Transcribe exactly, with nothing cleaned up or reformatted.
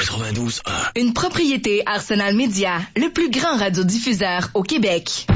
quatre-vingt-douze un. Une propriété Arsenal Média, le plus grand radiodiffuseur au Québec.